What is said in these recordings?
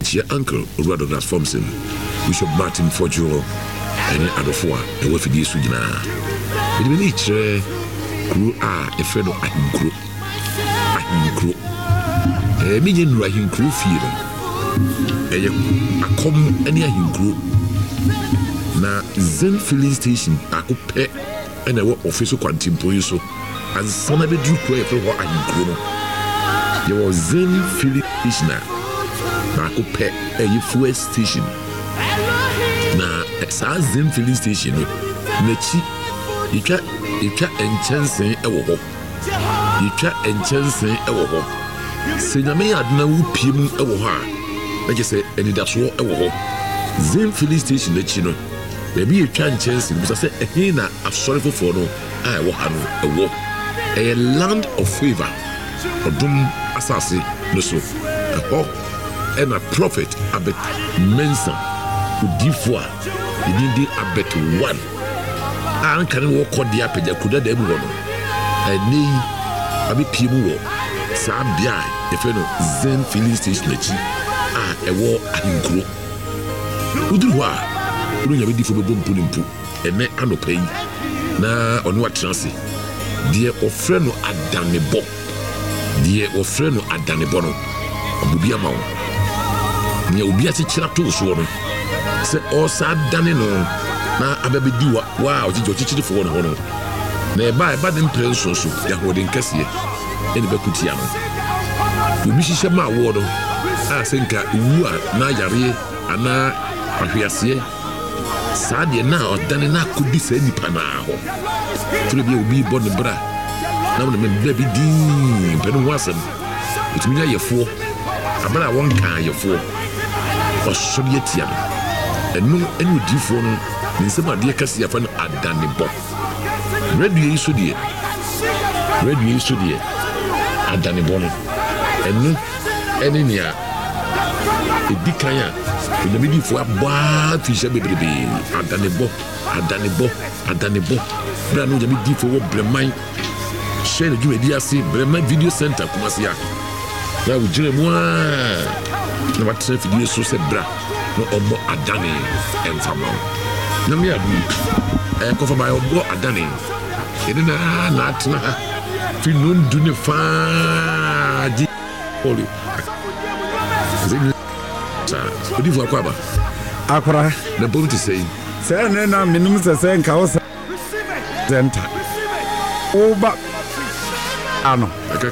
chia uncle Owura Douglas Formson Bishop Martin Fojuro ene adofo a e wa fidie su gina me ni kire kru a e fe no ahinkro me nye nura ahinkro fie no e akom ene ahinkro na Zen filling station akopɛ ene wo office kwantimpo yi so ansana be dru kro e fe ho ahinkro no ye wo Zen filling station akopɛ e fuel station na sa Zen filling station no nachi itwa enchansen e wo ho itwa enchansen e wo ho se nyame adna wo piem e wo ho a na je se enidaso e wo ho Zen filling station nachi no e bi itwa enchansen bi se ehin na asori fofo no a wo ha no e wo a land of favor odum asase no so e ho and a prophet abet mensa udifo a idindi abet one an kan wo kodia pagya kuda da mu wono ani abi piemu wo sa bia e fe no Zen filling station achi a ewo ahinkro uduru a urunya bidifo bebo mpunimpu ene anopai na onu atranse die ofre no adanebo no obubi amawo ni obi achichira to so no se o sa dane no na ababedi wa ochichiri fo no no na eba den prenso so ya hodin kase eni bekutia no obi hihye ma wo no a senka wu a na yare ana ahwiase sa de na odane na kodi sa nipa na ho tro bi obi bo ne bra na mo me bi din penu wasam itumi ya yefo abana won kan yefo osoyetia enu difo no nsema de kase ya fa no adanebo radio yi so de adanebo no enu nia edikan ya enu bi difo aba fisha bebrebe adanebo bra no je difo wo breman share the jumedi ase breman video center Kumasi na ujire mo na watre video so se bra no obo adane enfama na me adu ko fa ba obo adane ede na atna fi non du ne fa di oli odi vo akwa ba akora na bom to say ne na minum se nka wo center oba ano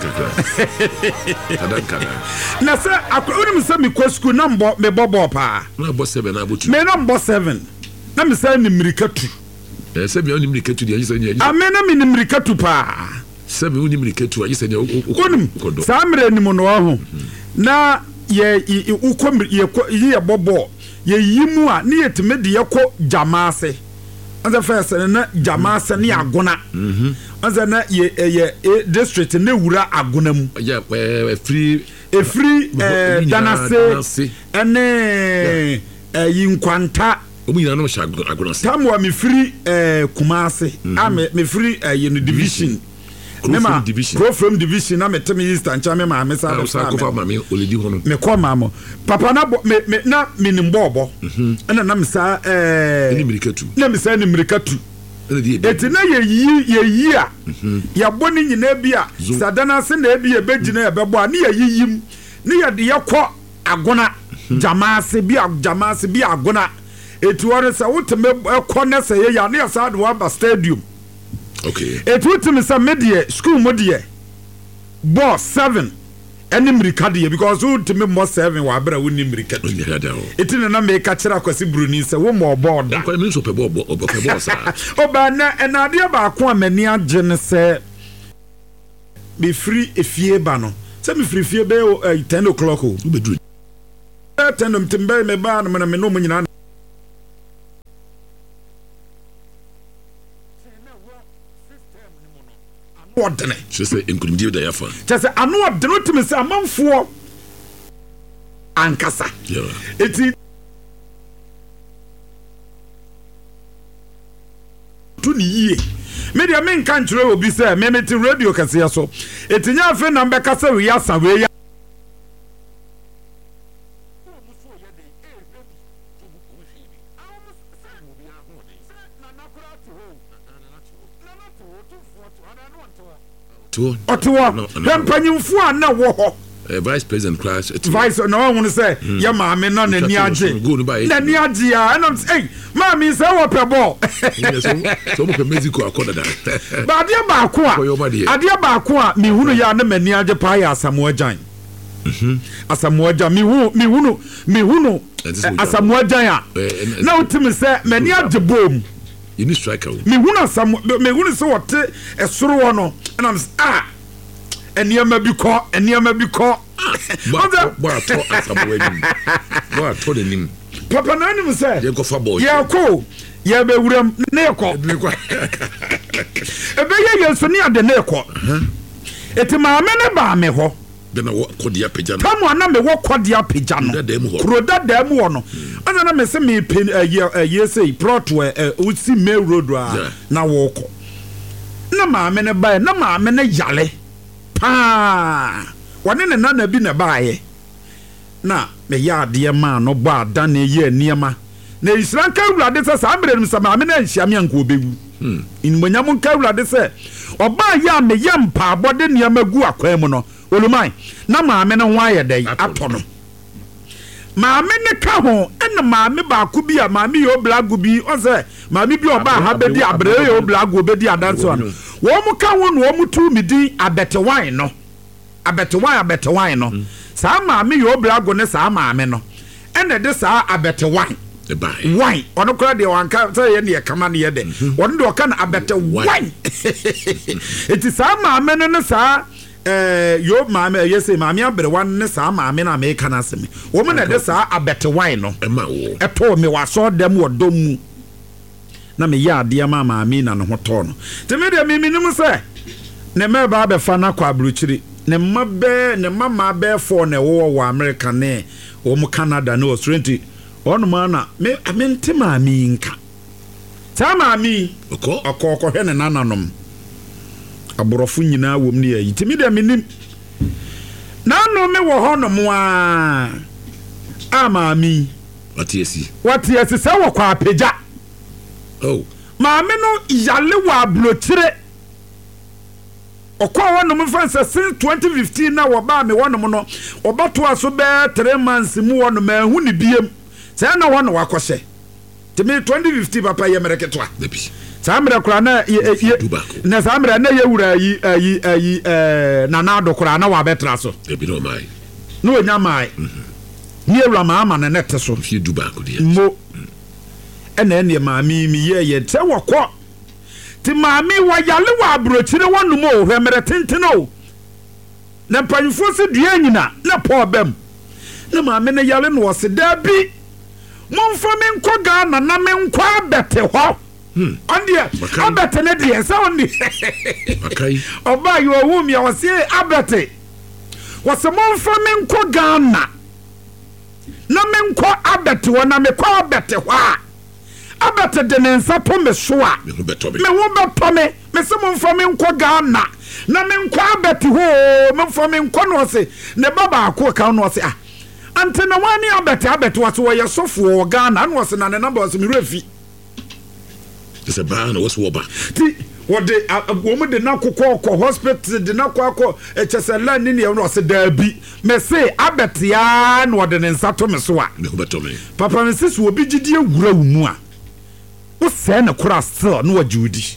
kada na se akuru se mi ko school na mbo me bobo pa na bo 7 na botu me na mbo 7 na me se ni mirikatu se bi oni mirikatu di ayise ni amena mi ni mirikatu pa se bi oni mirikatu ayise ni okonim sa mre ni mo no ho na ye ukom ye bobo ye yimu a ne yetime de ye ko jamase anza first na jamase ne agona anza na ye district ne wura agona mu ya free danase ene yinkwanta obi na no sha agona se tamwa me free Kumasi me free ye division Pro from division na metem Eastern Chame ma me sa ko fa ma me oledi hono me ko ma mo papa na me na minimbobo na me sa ni mirikatu na me sa ni mirikatu eti na ye a ya boni nyina bia sadana se na bia begina ya bebo a ne ya yiyim ne ya de yakọ agona jamase bia agona eti wore se woteme ekọ na se ya ne ya sa de wa stadium. Okay. It would me some media school modie. Boss 7 any mirikadi because who to me more 7 wa bra woni mirikadi. It na make a chira kwasi bruni se wo mo board. Ko me so pe boss sa. Oba na enade ba ko amani age ne se be free efie ba no. Se me free fie be 10 o'clock o. Be dru. 10 mtimbe me ba no me no mo nyina. Ordene say enkunimdi da yafa say anu ordene to me say amanfo ankasa eti to ni yie media men kan kire obi say me meti radio kase ya so eti nya afi na mbeka say we asa we ya for ye dey baby to bu ko hwe bi mo bi a ho dey na nakura to ho na to to for to ana no to otewo hempanyimfo a na wo ho vice president class vice no one say ya maame no na ni age na ni age ya and hey maame say wo pebo so mo pe mexico akoda da ba ade ba ko a me hunu ya na mani age pa ya Asamoah Asamoah me hunu Asamoah na utimi say mani age bom you need striker me hunu so wote esoro wo no and I'm eniyama bi kɔ ba to Asamoah ba to the nim papa na nim say ye go fa boy ye ko ye be wuram ne ko ebe ye so ne ade ne ko eti maame ne ba me ho de na wo kodia pejano tamu na me wo kodia pejano kroda da mu wo no ana na me se me ye say plot we usi me road na wo ko na maame ne ba na maame ne yale wane ne nana bi na baaye na me ya de ma no ba ada na ye niema na Israel ka wulade se sa amre nim sa ma me na nhia me anko obewu inmonyam ka wulade se oba ya me ye mpa abode niema gu akwan mu no olumai na maame ne ho aye dai ato no maame ne ka ho ena maame ba ku bi a maame yo blagu bi o se maame bi oba ha bedi abre yo blagu obedi adanso no wo mu ka ho no wo mu tu midi abetewan no abetewan no sa maame yo blagu ne sa maame no ena de sa abetewan wine ono kora de wanka say ye ne kama ne ye de ono de oka na abetewan eti sa maame no ne sa yo maame yese maame abrewan ne sa maame na me kana seme wo me na de sa abetewan no eto me waso dem wodom mu na me ya ade ma maame na ne ho to no te me de me nim se ne me ba be fa na kwa abruchiri ne mama be for ne wo America ne wo mu Canada ne Australia ono ma na me amente maame nka ta maame okọ he ne nananom aborofo nyina wom ne yi timi de menim na no me wo ho no mo a maami watiesi se wo kwa apagya maame no yale wa ablotire okwa wono mo fansa since 2015 na wo ba me wono mo no obato aso be 3 months mu wono ma hu ne biem se na wono wakose timi 2015 papa ye mereketwa samre kura na samre na ye wura yi nana do kura na wa betra so ebi no mai no nya mai ni ewura ma na net so fi duba ko dia mo ene maami mi ye te wokọ ti maami wa yale wa abrochire wonu mo hwemere tenteno na panfo se dua nyina na po bem na maami ne yale no wose da bi momfa me nkọ ga na me nkọ abete ho ondia abete ne die sa ondi akai oba yo wumi ya wose abete wose momfa me nkọ ga na me nkọ abete wo na me kọ abete ho a abete de ne nsa to me so a me ho beto me se momfa me nkọ ga na me nkọ abete ho momfa me nkọ no wose ne baba akọ ka no wose ante na wani abete wase wo ye sofo ga na no wose na ne number wose me refi it's a ban what's what ti what the woman de na kokọ hospital de na kwakọ echesela ni ne no se da bi me say abete ya na wode ne nsato me so a me ho beto me papa me se so obi gidi awura wumu a wo se na kura still no wajudi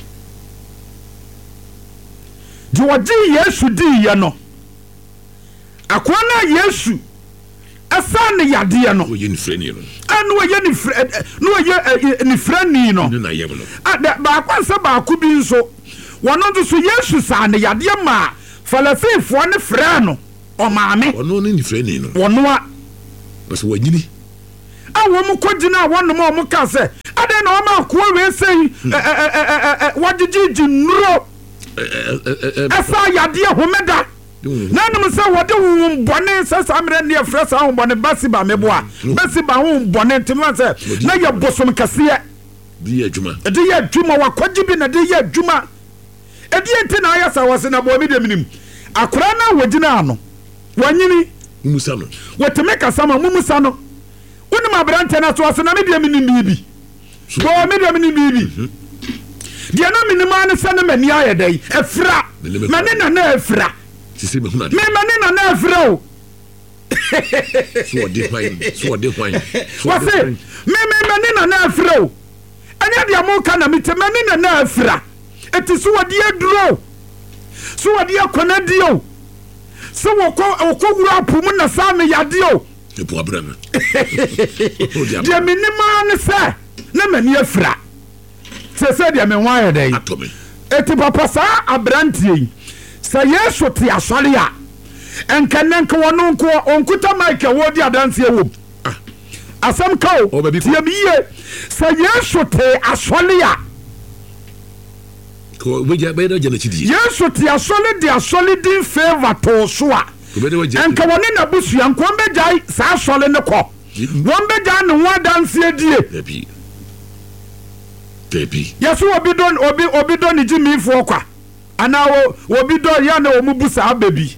di waji Yesu di ye no akwana Yesu asane yade no oye ni freni no anu oye ni freni no na ye no ba kwansa ba ku bi nso wono nso so Yesu sane yade ma falasifo ne frɛ no o maame wono ni freni no wono a so wanyini awo mu kogina wono mo mu ka se ade na o ma ko we sei wajiji nuro asa yade homeda nanum se wode wombone se samre ne fresa wombone basi ba meboa basi ba wombone ntima se na ye bosom kase di adwuma wakogi bi na de ye adwuma edi enti na ayasa wose na bo mi de minim akora na wagina ano wanyini mumusano weteme kasama mumusano woni ma brante na so asena me dia me ni bibi bo me dia me ni bibi dia na me ni ma ne sene mani aye dai efra mane na na efra sisi me huna me mane na na efra o so de wine wase me mane na na efra o anya dia mo ka na me te mane na na efra eti so wode aduro so wode akona dio so woko wura apu mu na sa me yadio epo abrama dia minima ne se na mani afra se dia me wan yedai atomi eti papa sa abrantie se yesu te asole a enkanenka wono nko onkuta mike wodi adanse wo asam kawo tie biye se yesu te asole a ko beja bedo jana chidi yesu te asole di asole din favor to so a enka woni na busua nko beja sa asole ne ko won beja ne ho adanse die Baby. Yes, obi don ni jimi fo kwa. Ana obi don ya na omubusa baby.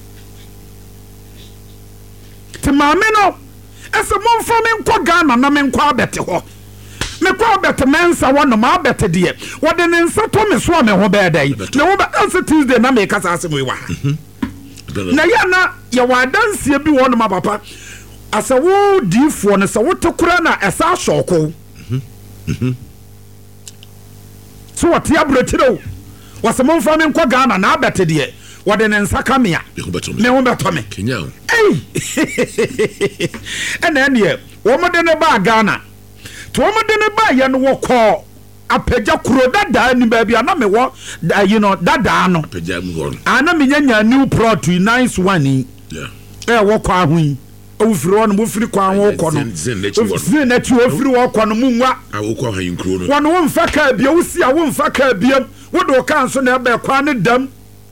Ti maame no. Ese monfa me nkọ Ghana na me nkọ abete ho. Me kwa abete mensa wono ma abete de. Wode ne nsa to me so me ho be dai. Na wo ba ese Tuesday na me kasa ase mo wa. Na ya na ya wadanse bi wono ma papa. Asa wo difo ne se wo tokura na esa shoko. So what ya brotiro was a month from in Ghana na better dear. What an ensakamia. Me won better me. And then ye, woman than a bar Ghana. To woman than a bar yan walk call a peja kuro that dining baby and me what you know that dano. And I'm in new pro to nice one. Yeah, walk on. Ofiri no ofiri kwan wo kɔ no zin na tu ofiri wo kɔ no munwa awokɔ ha yinkro no wɔn wo mfa ka bia wo si a wo mfa ka bia wo do kan so na ba kwan ne dam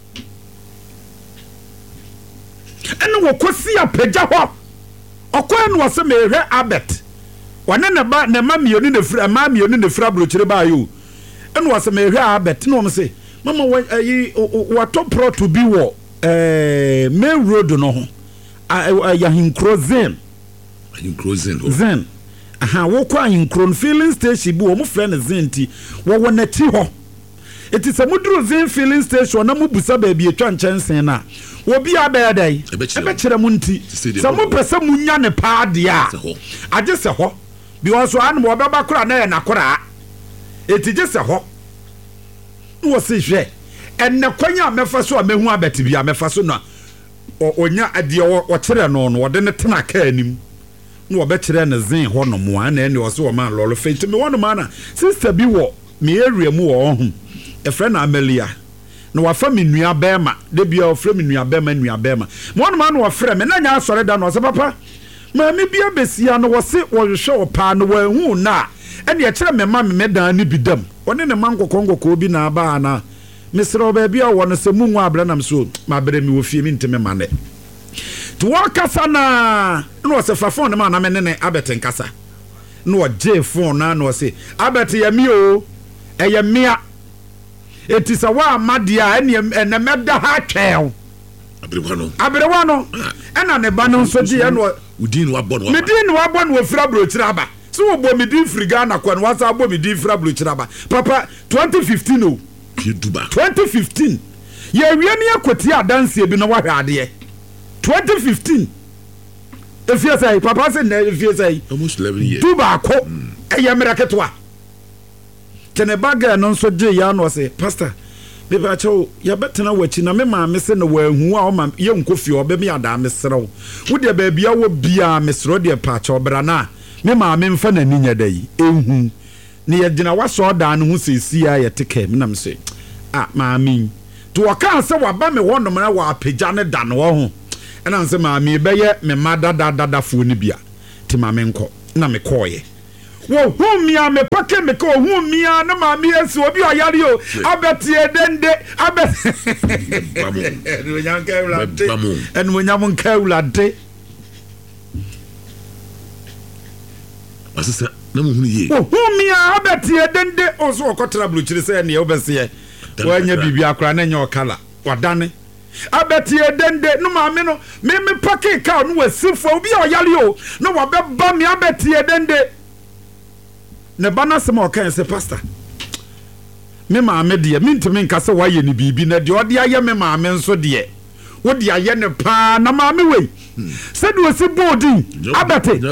ɛne wo kosi apagya hɔ ɔkɔ no wɔse mehwɛ abet wɔne ne ba ne ma mienu ne fira ma mienu ne fira brokyire ba yo ɛne wɔse mehwɛ abet ne wɔm se mama wɔtɔ pro to be wo main road no ho Yahinkro Zen. Zen. Aha, woko Yahinkro filling station bi wo mo frɛ ne Zen ti. Wo na ti ho. Eti se muduru Zen filling station na mubusa ba bi etwa nkyɛnsen na. Wo bi abɛɛ dai. Ebe kyerɛ mu nti. Se mo pɛsɛ munya ne pa de a. Age se ho. Bi wo so an mo bɛba kora na yɛ nakora. Eti je se ho. Wo se hwɛ. Enne kwanya mefa so a mehu abɛte bi a mefa so na. Onya ade o kyerɛ no no wode ne tena ka anim na wo bɛkyerɛ ne Zen hɔ no mo ana ne wo so wo man lolo feit me wono man na sister bi wo me area mu wo ho efrɛ na Amelia na wafa me nua bɛma de bia wo frɛ me nua bɛma me wono man na wo frɛ me na nya asɔre da no se papa ma me bia besia no wo se wo hwehwɛ wo pa no wa hu na ɛne ɛkyerɛ me ma me medan ne bidam one ne man kokɔnkɔkɔ bi na ba na Mr. Baby, I want to say, Munwa Branham so, my baby will feel into me money. To walk Casana, no, as if I found a man, I'm in Abbott and Casa. No, J phone, no, say, Abbott, a mio, a mea. It is a wild madia and a medda hard tail. Abrewano, and an abandon so dear, and what Udin Wabon with Frabro Traba. So, Bomidi Frigana, when was our Bomidi Frabro Traba. Papa, 2015. 2015 ye wiani akwati adanse bi no wa hwade 2015 if you say papa say if you say almost 11 years duba ko eye miraketo a tene baga no so je ya no say pastor be ba cho ya betena wachi na me ma me se no wa hu a o ma ye nkofi o be me ada me serew wo de ba bia wo bia me sero de pa cho bra na me ma me mfa na ninya dai ehu ni ye gina waso da no hu sesi a ye teke me na me se maami to waka se waba me wono na wa apagya ne da no ho ena nse maami be ye me madada fo ni bia ti maami nko na me koye wo hu mia me pake me ko hu mia na maami esi obi oyare o abeti edende enu nyanka ulade enu nyamunka ulade asisa na mu hu ye wo hu mia abeti edende oso okotra bluchiri se ne obese ye wanya bibia akra na nya okala wadane abeti edende no maame no me pake ka no wasifo obi a oyale o no wabeba me abeti edende ne bana se mo kan se pastor me maame de me ntimi nka se waye ni bibi na de ode aye me maame nso de wo de aye ne pa na maame we se do si bodin abeti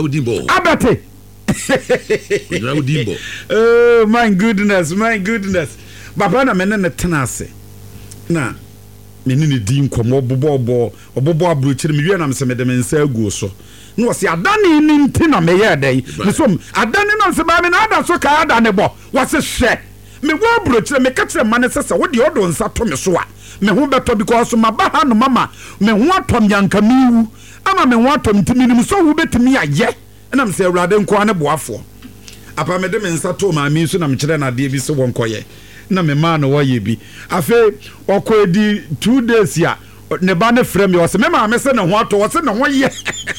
oh my goodness baba na me ne tenase na me ni di nkomo obobo abrochire me wie na me se me de me nsa agu so no wose adane ni nti na me ye dai me so adane no se ba me na ada so ka adane bo wose hwe me wo abrochire me ka kire mane sese wo de odo nsa to me so a me ho beto because ma ba ha no mama me ho atom yanka miwu ama me ho atom timinim so wo betimi aye na me se awrade nko ane boafo apa me de me nsa to ma mi so na me kire na de bi so won koye na me ma no waye bi afi okoedi 2 days ya ne ba ne frame yo se me ma me se ne ho ato wo se ne ho ye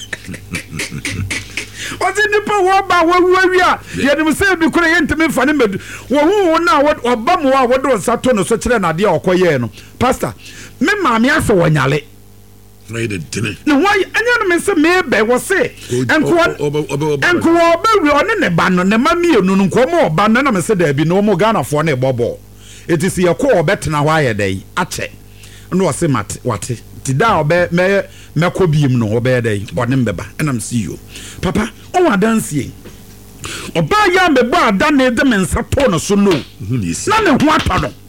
o se ni pa wo ba wo wi a ye dem se bi kure ye ntime fa ne medu wo hu na wo ba mo a wo do sato no so kire na de okoye no pastor me ma me ase wonyale no why anya no me se me be wo se enko ba wi one ne ba no ne ma mienu no nko mo ba no na me se da bi no mo Ghana fo na ebobo etisi ye ko obetena ho aye dai ache no wo se mate wate ti da obe me ko biem no obe dai one mbeba na me see you papa o wadansie oba ya me bo adane de me nsa to no so no na ne ho atọ no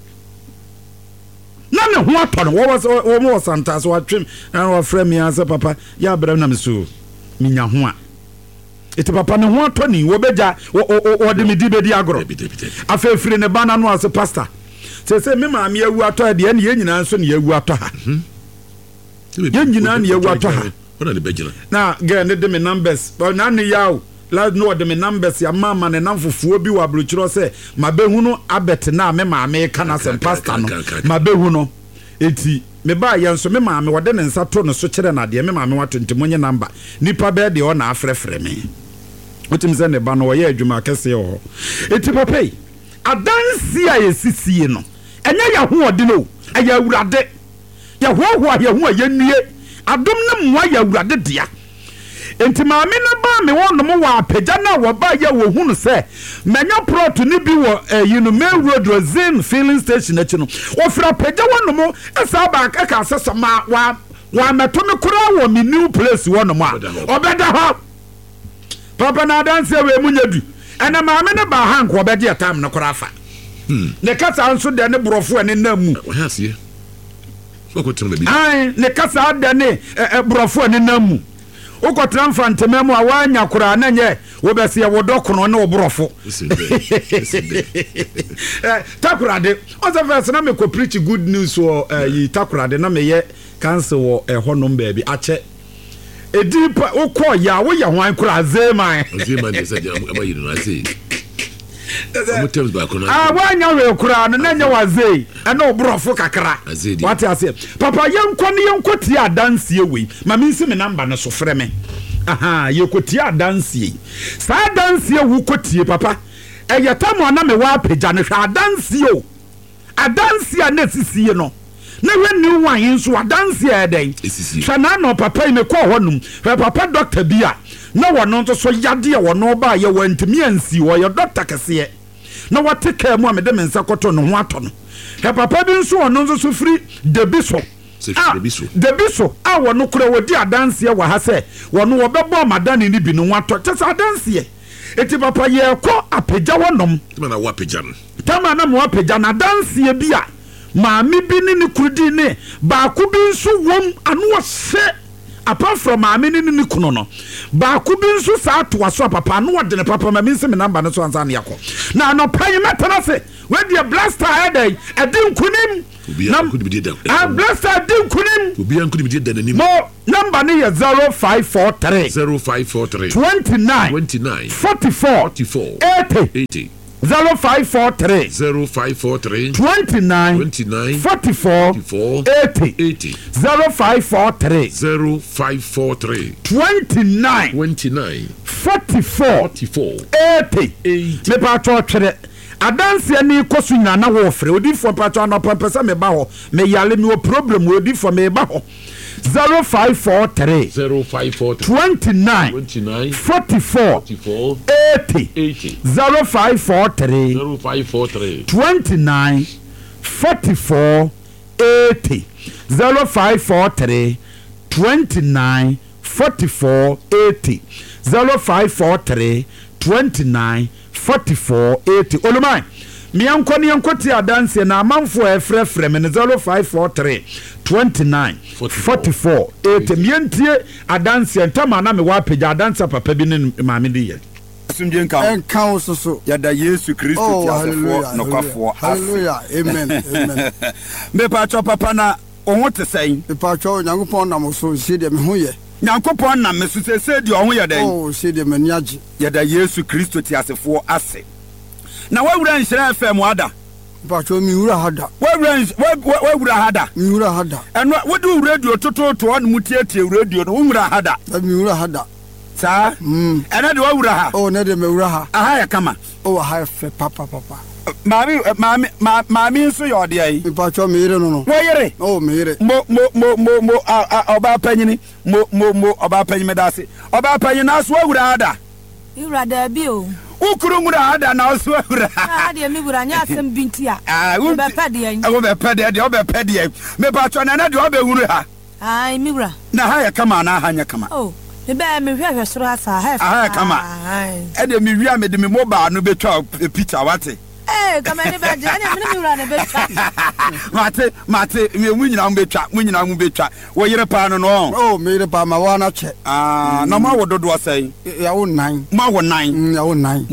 na ne ho atọ no wo mo santa so atwem na wo frɛ me asa papa ya bra na me so minya ho a eti papa ne ho atọ ni wo beja wo de me di bedi agro afefiri ne bana no as pastor se me ma me awu atọ de ne yenyina so ne awu atọ ha yenyina ne awu atọ ha ona le bejina na ge ne de me numbers na ne yawo la no de me numbers ya mama ne namfofuo bi wa brochiro se mabehunu abet na me maame kana se pastor no mabehunu eti me ba ye nso me maame wode ne nsa to no so kire na de me maame watontimonye number nipa be de o na afrefre me otim se ne ba no ye adwuma kese ho eti papai adansi a yesisie no enye ya ho ode no aya awurade ya ho ya ho ya nue adom ne mwa ya awurade dia enti maame ne ba me won no wa apagya na wo ba ya wo hunu se menya prot ni bi wo main road Rosin filling station achi no wo fra apagya won no esa ba ka asesama wa meto me kura wo me new place won no a obeda ho papa na dance we munyadu ena maame ne ba ha nko obeda time no kura fa ne kasa nso de ne brofo ene namu hasiye so ko tun be ai ne kasa de ne brofo ene namu ukotra mfantememu awanya kura nanye wobese ye wodokono ne obrofo takurade oza verse na me ko preach good news wo yi takurade na me ye cancel wo honom baabi ache edipa ukọ ya wo ye hwan kura azema ne se amayi no ase wanya we kura no nanye wazei ene obrofo kakra wate ase papa yenko ti adansie we ma minsi me number no so frɛ me aha yekoti adansie sa adansie wu kotie papa eyetamo na me wa apagya ne hwa adansie o adansie na sisie no na hwani wan yinso adansie eden hwa na no papa me ko honum hwa papa doctor bia na wono nso so yade wono ba ye wantimi ansi wo ye doctor kese na wate ka mu amede me nsa koto no ho ato no hwa papa bi nso wono nso so firi debiso debiso a wono kura wodi adansie wa ha se wono wo bebo madane ni bi no wato tesa adansie eti papa ye ko apagya wonom na wo apagya no tama na mo apagya na adansie bi a maami bi ni kurudi ne ba ku bi nso wom anu se apart from maami ni kuno no ba ku bi nso sa to aso papa anu wode ne papa maami nse me number no so ansa na yakọ na no pan metana se we dey blaster head edin kunim na blaster din kunim obi an kudi bi dey nanim mo number ni 0543 29 44 80 0543 29 44 80 0543 29 44 80 me pa to twere adanse ani koso nyina na wo frɛ odifo pato anopa pesa me ba ho me yale me wo problem odifo me ba ho 0543 29 44 80 0543 29 44 80 0543 29 44 80 0543 29 44 80 olumai miyanko ni yanko ti adanse na amanfo efrefre me 0543 29 44 80 miyantie adanse ntama na me wa pagya adanse papa bi ne maame di ye asumdie nka so yada Yesu Kristo ti asefo nokwafo hallelujah amen amen me pacho papa na ohun te sai me pacho Nyankopon na mo so sie de me ho ye Nyankopon na me so se de ohun ye den sie de mani age yada Yesu Kristo ti asefo ase na wawura nhyira FM ada pacho mi wura hada wawura hada mi wura hada eno wodu radio tototo on mutietie radio no wura hada mi wura hada sa ena de wawura ha ne de me wura ha aha ya kama ha fe papa mami so yo de ai pacho mi yire no wo yire mi yire mo oba panyini mo oba panyime dase oba panyina so wawura hada wura da bi o ukuru ngura hada na so wura de mi wura nya asem bintia be pede ai wo be pede me pacho na de oba wuru ha ai mi wura na ha ya kama na ha nya kama me be me hwehwe soro asa ha kama e de mi wia me de me mobile no betwa picture wate kama ni ba je ani me wura na betwa mate me munyina mu betwa wo yire pa no me yire pa ma wa na che na ma wo dodo asai ya wo 9 ma wo 9 ya wo 9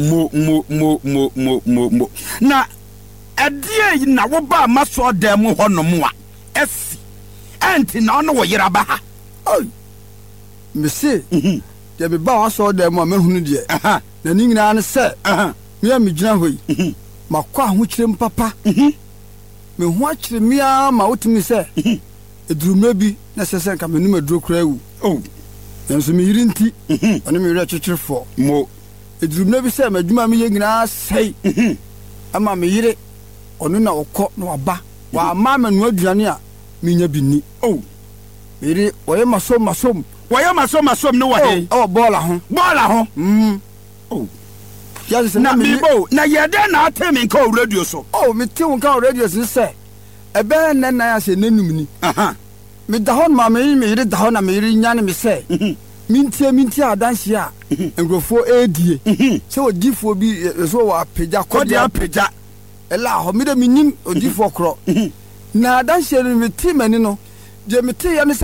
mo na adie na wo ba maso dem ho no mo a esi enti na no wo yire ba ha me se de be ba wa so dem ma hunu de na ni nyina ne se me ya me gyina hoyi makwa ho kyerem papa me ho akyere mia ma wotumi se eduruma bi na sese nka me numa duro kura wu nso me yiri nti oni me yiri akyerefo mo eduruma bi se madwuma me yengina sei ama me yire onu na okọ na waba wa ama me no aduane a me nya binni me yiri oye masom woyɛ masom no wahe bola ho na bibo na yede na atemi nka radio so me ti nka radio so se ebe nne na ya se nanum ni me da hon ma me yire da hon na me yire nya ne me se mintie adanse a engrofo edie se odifo bi so wa pagya kodia pagya ela ho me de minim odifo kro na adanse no me ti mani no je me ti ya ne se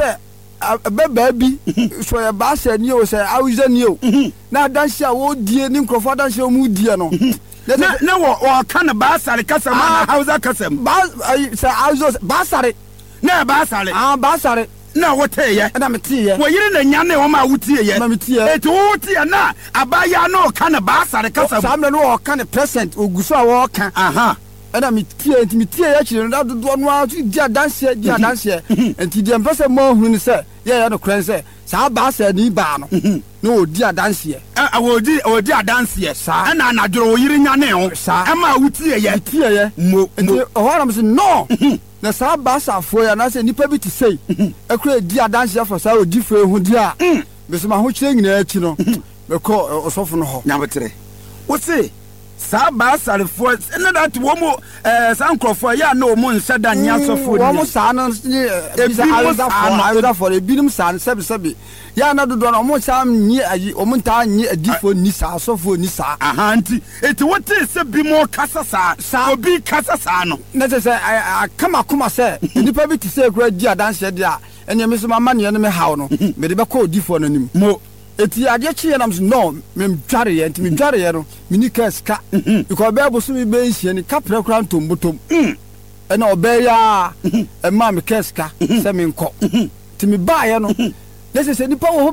baba bi so ya ba se ni o se awuze ni o na danse a wo die ni nkrofo danse o mu die no na wo kan ba sare kasam na hausa kasam ba se awuze ba sare na ba sare ba sare na wo teye na me tie wo yire na nya na wo ma wutie ye na me tie eto wo tie na abaya na o kan ba sare kasam sa me no o kan present oguso a wo kan na me tie ya chire no do no a dia danse enti dia mpese mo hunu ni se ya no kran se sa ba sa ni ba no no odi adanse odi adanse sa na na duro wo yire nya ne ho e ma wutie ye mo o na me se no na sa ba sa fo ya na se nipa bi ti sei e kura di adanse for sa odi fo hu dia me se ma ho chire nyina achi no me ko osofo no ho nya betre wo se sa ba sarefo na that wo mo sankrofo ya na o mo nsa da nya sofo ni wo mo sa na bisa alda for ebinim sa sebi ya na dodo na o mo sa nyi ayi o mo nta nyi adifo ni sa sofo ni sa anti eti wote se bi mo kasa sa obi kasa sa no na se kama kuma se nipa bi ti se kura di adanse dia enya me so mama ne no me hawo no me de be ko odifo no nim mo eti ade chi na no me dware ye enti me dware ye no me ni kaska because be boso me be nhie ni kapra kura ntombotom na obe ya e ma me kaska se me nko ti me ba ye no se nipa wo ho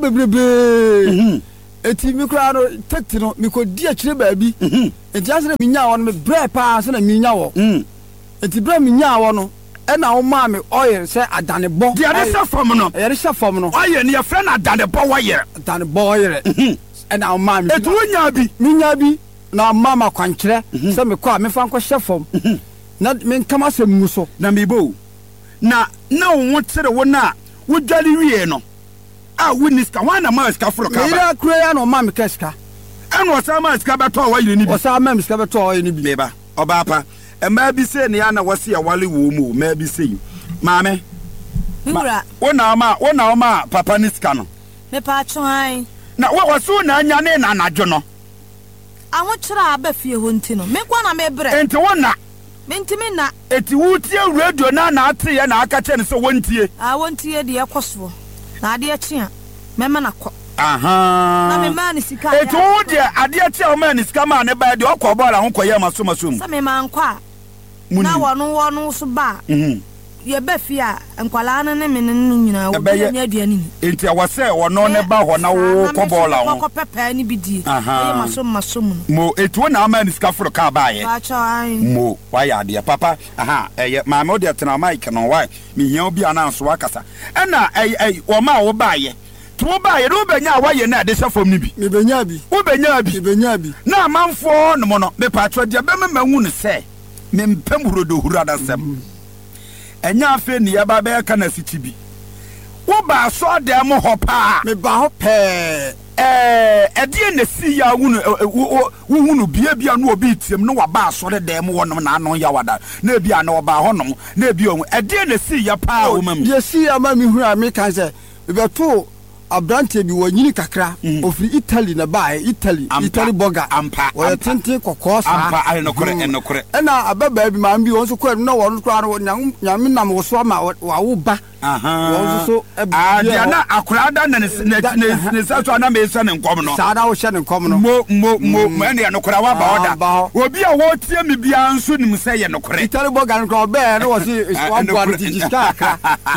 bebrebe eti me kura no tekti no me ko di akire ba bi enti ase na me nya wo no me bre pa se na me nya wo enti bre me nya wo no na o ma me oil se adane bo dia de se fam no ye de se fam no oil ne ye friend adane bo wa ye adane bo ye na o ma me etu nya bi minya bi na mama kwankyerɛ sɛ mekɔ a mefa nkɔhyɛ fam na menkama sɛ mu so na mebo na wo tere wo na wo dwale wie no a wo ni ska wana ma ska foro ka ba meyira kuro ya na ɔma meka sika ɛna ɔsa ma ska bɛtɔ wa yire ni bi ɔsa ma sika bɛtɔ wa yire ni bi meba ɔba pa ɛma bi se ne ya na wɔse ya wale wo mu ma bi se maame Mura wona ma papa ni ska no me pa chwan na wo so na anya ne na anadwo no aho kyerɛ aba fie ho nti no me kwa na me brɛ enti wona mentimi na eti wutie radio na ate ye na aka kyɛ ne sɛ wontie wontie de ɛkɔsoɔ na ade akye a mɛma na kɔ aha na me ma ne sika eti wo de ade akye a wo ma ne sika ma ne ba de ɔkɔ bɔɔla ho kɔ yɛ maso mu sɛ me ma nkɔ a na wɔno so ba ye ba fie a nkwala no ne me no nyina wo nya aduane ni enti a wɔsɛ wɔno ne ba hɔ na wo kɔ bɔɔla ho kɔ pɛpɛ ne bi die ɛyɛ maso mu mo eti wo na ama ne sika foro ka ba ye mo wa ya de papa aha ɛyɛ ma me de tena mic no wa me hia obi ana so akasa ɛna wo ma wo ba ye to wo ba ye do benya wa ye na de hyɛ ni bi me benya bi wo benya bi na amanfo no mo no me pa atwa de be me mahu ne sɛ me mpam hurodo hurada sɛm enya afe ni ya ba be ka na siti bi wo ba so de mo hɔ pa me ba hɔ pɛ ɛdeɛ na si ya wunu bia no obi tiem no wa ba so de dem wonom na ano ya wada na bia na oba honom na bia ohun ɛdeɛ na si ya pa wo mam ye si ya ma mi hu a me kan sɛ bebeto abrante bi wanyini kakra ofiri Italy na ba Italy burger wo tenten kokɔ sa ampa ai no kore ɛna ababa bi ma mbi won so kɔ na wɔn kora no nyame nam wo so ma wa wo ba wɔn so dia na akora da na ne sa so na me sa ne nkom no sa da wo hyɛ ne nkom no mo ɛne no kora wa ba oda obi a wo tie me bia nso nim sɛ yɛ no kore Italy burger no bɛɛ no wɔ si one board digital ka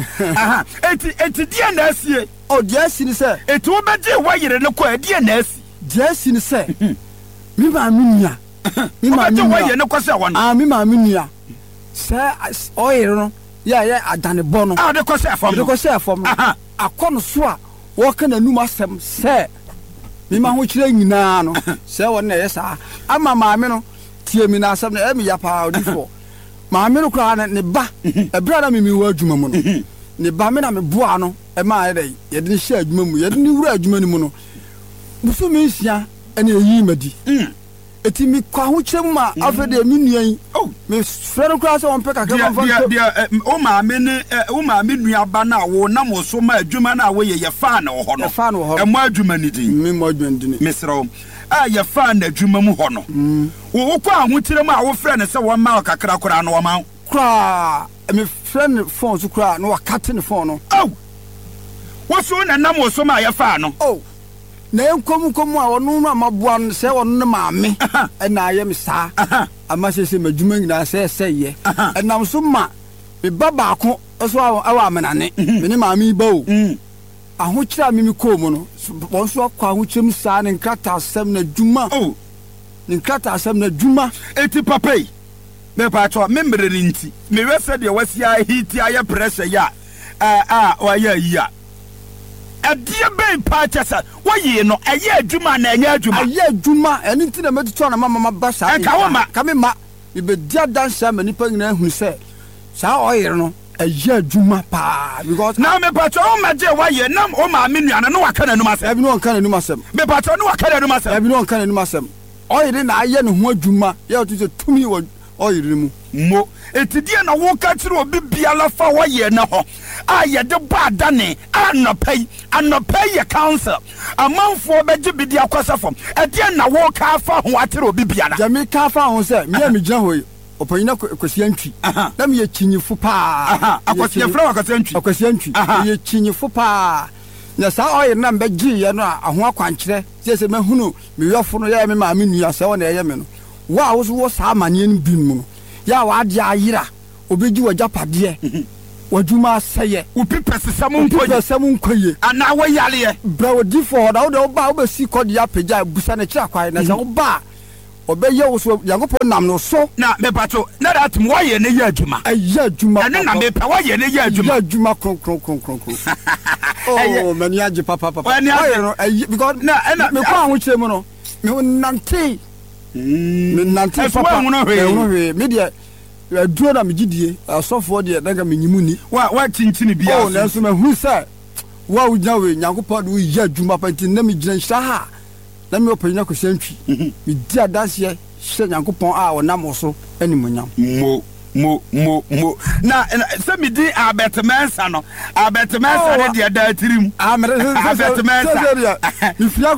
eti dia na asie o dia si ni sɛ eti wo bɛgye wa yire ne kɔ dia na asi dia si ni sɛ mi ma mi nia mi ma mi wa yire ne kɔ sɛ wɔn mi ma mi nia sɛ o yire no ya adane bɔ no de kɔ sɛ fam no akɔ no so a wɔka na num asɛm sɛ mi ma ho kyerɛ nyinaa no sɛ wɔn na yɛ saa ama maame no tie mi na asɛm na ɛmi ya pa odifo maame no kura ne ba ɛbra na mi wɔ adwuma mu no ne ba me na me boa no ɛma yɛ yɛde ne hyɛ adwuma mu yɛde ne wura adwuma ne mu no buso me nsia ɛna eyi madi eti mi kwa ho kyerɛ mu ma afɛ de mi nuan me frɛ no kura sɛ wɔn pɛ kakra wɔn dia o maame nua ba na wo na mo so ma adwuma na wo yɛ fa na wo hɔ no ɛmo adwuma ne din me mo adwuma din me srɛ a yɛ fa na adwuma mu hɔ no wo kwa ho kyerɛ mu a wo frɛ ne sɛ wɔn ma kakra kora no wɔn ma kura me friend phone so kura no wakate ne phone no wo so na nam wo so ma yɛ fa no na enkom a wono no amaboa no sɛ wono ne maame ɛna ayɛ me saa ama sese madwuma nyina sɛ ye ɛnam so ma me baba ko so awa amenane me ne maame ba o aho kyira me ko mu no wɔn so akɔ aho kyem saa ne nkrata asɛm na dwuma ne nkrata asɛm na dwuma eti papai me pa to me mbere ni nti me wese de wasia hiti aye pressure ya wa ya ya ɛdeɛ bɛn pa kyɛsɛ wɔyɛ no ɛyɛ adwuma na ɛnyɛ adwuma ɛyɛ adwuma ɛne nti na mɛtutu na mama ba saa ɛka wo ma ka me ma ibɛdi adansa ma nipa nyina hu sɛ saa ɔyere no ɛyɛ adwuma paa because na me pa to wo ma gye wɔyɛ nam o ma me nua no waka nanum asɛm ɛbi no waka nanum asɛm me pa to no waka nanum asɛm ɛbi no waka nanum asɛm ɔyere na ayɛ ne ho adwuma yɛ ɔto sɛ tumi wɔ ɔyere mu mo etidie na wo ka kyerɛ obi biala fa wɔyɛ na hɔ a yɛde ba adane anɔpɛ yɛ council amanfoɔ bɛgye bi de akɔsɛ fam ɛdeɛ na wo ka fa ho akyerɛ obi biala jami ka fa ho sɛ me me gyina hɔ ɔpanyina kwasiya ntwi na me yɛ kinyifo paa akwasiya fra kwasiya ntwi yɛ kinyifo paa na saa ɔyɛ na mbɛgye yɛ no a ho akwankyerɛ sɛ mahunu me yɔfo no yɛ me ma me nua sɛ wɔ na ɛyɛ me no wa wo so wo saa maneɛ no bi mu no ya wa ade ayira obegi wajapadeɛ wadwuma asɛyɛ upipɛsɛm nkɔye ana wɔyaleɛ bra wodi fo da wo de ba wo ba si kɔde apagya busa na kyira kwae na sɛ wo ba ɔbɛyɛ wo so yankopɔn nam no so na mepato na that mo wɔyɛ ne yɛ adwuma ɛyɛ adwuma ɛne na mepɛ wɔyɛ ne yɛ adwuma yɛ adwuma kronkron oh mani agye papa ɔyɛ no because na me kɔ ahokyerɛ mu no me nante nante papa media duro na megidie asofo de daga menyimu ni wa chinchini bia oh na so mahu sa wa unya we Nyankopɔn do yi adwuma panti na megina nhya ha na me opanya ko sentwi me di adase hye Nyankopɔn a wonam so animonyam mo na se mi di abetmensa no de da tirim abetmensa